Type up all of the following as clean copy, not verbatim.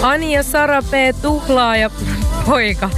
Ani ja Sara P. tuhlaaja poika.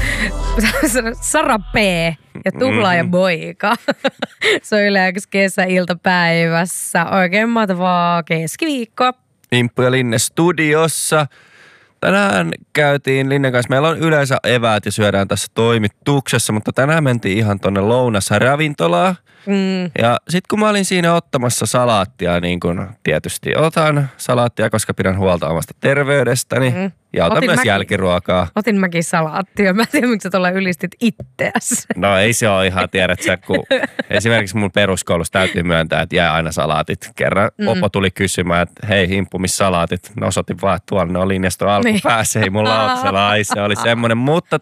Sara P. ja tuhlaaja poika. Se on Yle X kesäiltapäivässä. Oikein mahtavaa keskiviikkoa. Imppu ja Linne studiossa. Tänään käytiin Linnen kanssa, meillä on yleensä eväät ja syödään tässä toimituksessa, mutta tänään mentiin ihan tonne lounasravintolaan. Ja sit kun mä olin siinä ottamassa salaattia, niin kuin tietysti otan salaattia, koska pidän huolta omasta terveydestäni ja otan myös jälkiruokaa. Otin mäkin salaattia. Mä en tiedä, miksi sä tuolla ylistit itseäsi. No ei se ole ihan, tiedät sä, kun esimerkiksi mun peruskoulussa täytyy myöntää, että jää aina salaatit. Kerran Oppo tuli kysymään, että hei Himppu, missä salaatit? No osoitin vaan, että tuolla ne on linjaston alkupäässä, ei mulla ole sellainen, se oli semmoinen. Mutta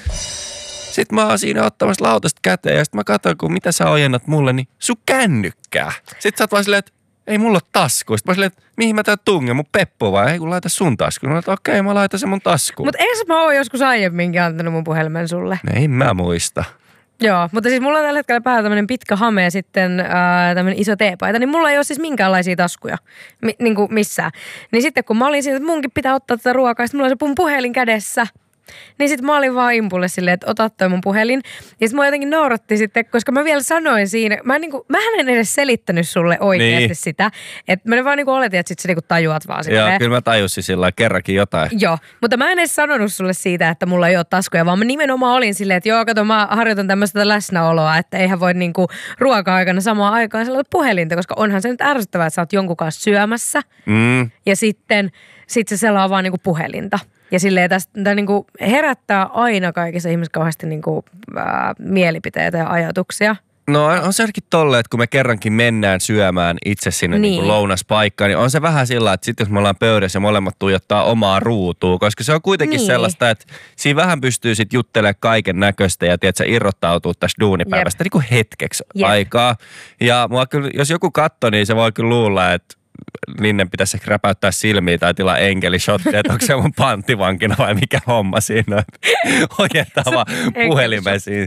sitten mä oon siinä ottamassa lautasta käteen ja sitten mä katson, kun mitä sä ojennat mulle, niin sun kännykkää. Sitten sä oot vaan silleen, että ei mulla ole taskua. Sitten mä silleen, että mihin mä tää tungen, mun peppu vai? Ei kun laita sun taskuun. Mä oon, okei, mä laitan sen mun taskuun. Mutta eikö mä oon joskus aiemminkin antanut mun puhelimen sulle? Ei mä muista. Joo, mutta siis mulla on tällä hetkellä päällä tämmönen pitkä hame ja sitten tämmönen iso teepaita, niin mulla ei ole siis minkäänlaisia taskuja niinku missään. Niin sitten kun mä olin siinä, että munkin pitää ottaa tätä ruokaa, sitten mulla on se mun puhelin kädessä. Niin sit mä olin vaan Impulle silleen, että ota toi mun puhelin. Ja sit mua jotenkin nauratti sitten, koska mä vielä sanoin siinä, mähän en edes selittänyt sulle oikeasti sitä. Että mä vaan oletin, että sit sä tajuat vaan silleen. Joo, kyllä mä tajusin sillä kerrankin jotain. Joo, mutta mä en edes sanonut sulle siitä, että mulla ei ole taskuja, vaan mä nimenomaan olin silleen, että joo, kato, mä harjoitan tämmöistä läsnäoloa, että eihän voi niinku ruoka-aikana samaan aikaan sellaista puhelinta, koska onhan se nyt ärsyttävää, että sä oot jonkun kanssa syömässä. Ja sitten se selaa vaan niinku puhelinta. Ja silleen tästä niinku herättää aina kaikissa ihmisissä kauheasti niinku, mielipiteitä ja ajatuksia. No on se ainakin tolle, että kun me kerrankin mennään syömään itse sinne niin lounaspaikkaan, niin on se vähän sillä, että sitten jos me ollaan pöydässä ja molemmat tuijottaa omaa ruutua, koska se on kuitenkin sellaista, että siinä vähän pystyy sitten juttelemaan kaiken näköistä ja tiedätkö, irrottautuu tästä duunipäivästä niin kuin hetkeksi aikaa. Ja mua kyllä, jos joku katsoo, niin se voi kyllä luulla, että Linnen pitäisi ehkä räpäyttää silmiä tai tilaa enkelishottia, että onko se mun panttivankina vai mikä homma siinä on. Ojentaa vaan puhelimen siinä.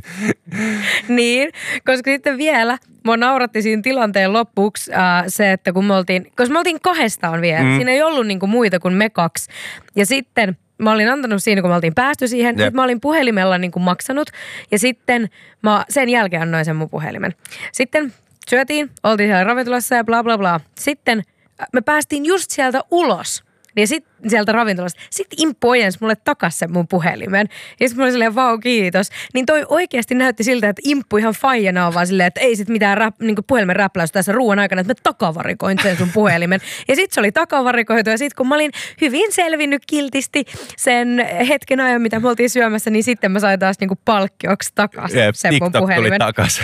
Niin, koska sitten vielä mua nauratti siinä tilanteen loppuksi se, että kun me oltiin kahdestaan vielä. Siinä ei ollut niinku muita kuin me kaksi. Ja sitten mä olin antanut siinä, kun me oltiin päästy siihen. Nyt mä olin puhelimella niinku maksanut ja sitten mä sen jälkeen annoin sen mun puhelimen. Sitten syötiin, oltiin siellä ravintolassa ja bla bla bla. Sitten me päästiin just sieltä ulos. Ja sitten sieltä ravintolasta. Sitten Imppu ojensi mulle takas sen mun puhelimen. Ja sitten mä olin silleen, vau, kiitos. Niin toi oikeasti näytti siltä, että Imppu ihan faijana on vaan silleen, että ei sit mitään niinku puhelimen räpläys tässä ruoan aikana, että mä takavarikoin sen sun puhelimen. Ja sitten se oli takavarikoitu. Ja sitten kun mä olin hyvin selvinnyt kiltisti sen hetken ajan, mitä me oltiin syömässä, niin sitten mä sain taas niinku palkkioksi takas sen mun puhelimen. Tuli takas.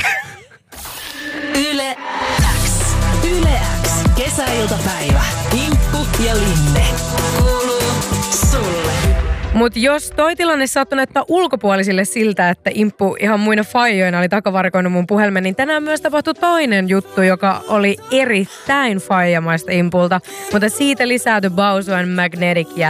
Yle X. Yle X. Kesäiltapäivä. Imppu ja Linne. Kuuluu sulle. Mutta jos toi tilanne saattoi näyttää ulkopuolisille siltä, että Imppu ihan muina faijoina oli takavarikoinut mun puhelimen, niin tänään myös tapahtui toinen juttu, joka oli erittäin faijamaista Impulta. Mutta siitä lisää The Bausu and Magnetic